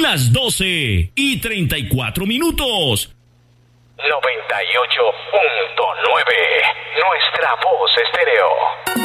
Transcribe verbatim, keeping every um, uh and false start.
Son las doce y treinta y cuatro minutos. noventa y ocho punto nueve. Nuestra voz estéreo.